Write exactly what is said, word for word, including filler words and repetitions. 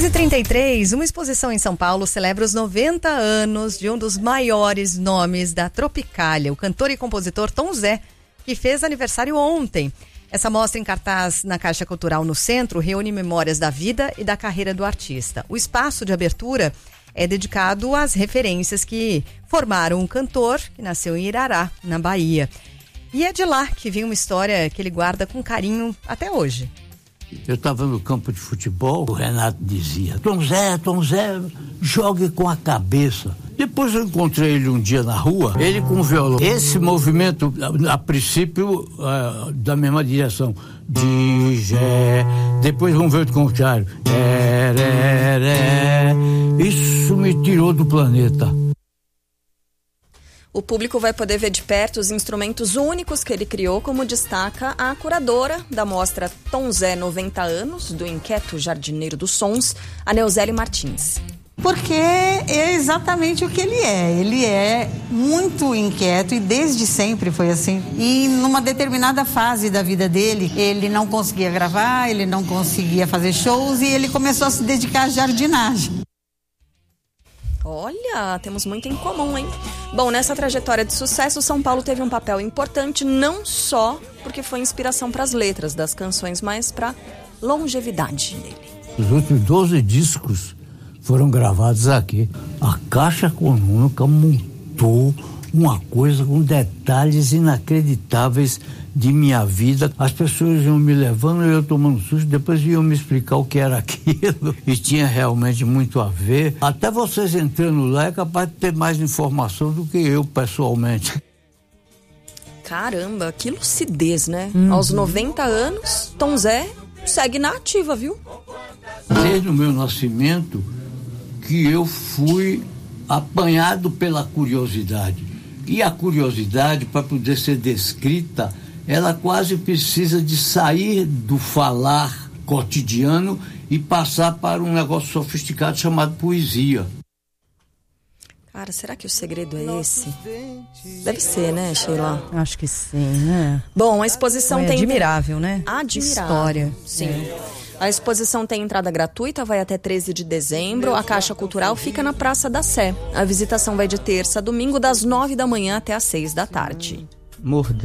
e trinta e três, uma exposição em São Paulo celebra os noventa anos de um dos maiores nomes da Tropicália, o cantor e compositor Tom Zé, que fez aniversário ontem. Essa mostra em cartaz na Caixa Cultural no Centro reúne memórias da vida e da carreira do artista. O espaço de abertura é dedicado às referências que formaram um cantor que nasceu em Irará, na Bahia. E é de lá que vem uma história que ele guarda com carinho até hoje. Eu estava no campo de futebol, o Renato dizia: Tom Zé, Tom Zé, jogue com a cabeça. Depois eu encontrei ele um dia na rua, ele com o violão. Esse movimento, a, a princípio, uh, da mesma direção. De, Gé, depois vamos ver o contrário. É, ré, ré. Isso me tirou do planeta. O público vai poder ver de perto os instrumentos únicos que ele criou, como destaca a curadora da mostra Tom Zé noventa anos, do inquieto jardineiro dos sons, a Neuzeli Martins. Porque é exatamente o que ele é. Ele é muito inquieto e desde sempre foi assim. E numa determinada fase da vida dele, ele não conseguia gravar, ele não conseguia fazer shows e ele começou a se dedicar à jardinagem. Olha, temos muito em comum, hein? Bom, nessa trajetória de sucesso, São Paulo teve um papel importante, não só porque foi inspiração para as letras das canções, mas para longevidade dele. Os últimos doze discos foram gravados aqui. A Caixa Econômica montou uma coisa com detalhes inacreditáveis de minha vida. As pessoas iam me levando e eu tomando susto, depois iam me explicar o que era aquilo e tinha realmente muito a ver. Até vocês entrando lá é capaz de ter mais informação do que eu pessoalmente. Caramba, que lucidez, né? Uhum. Aos noventa anos, Tom Zé segue na ativa, viu? Desde o meu nascimento que eu fui apanhado pela curiosidade. E a curiosidade, para poder ser descrita, ela quase precisa de sair do falar cotidiano e passar para um negócio sofisticado chamado poesia. Cara, será que o segredo é esse? Deve ser, né, Sheila? Acho que sim, né? Bom, a exposição é tem... admirável, né? Admirável. História. Sim. É. A exposição tem entrada gratuita, vai até treze de dezembro. A Caixa Cultural fica na Praça da Sé. A visitação vai de terça a domingo, das nove da manhã até às seis da tarde. Morder.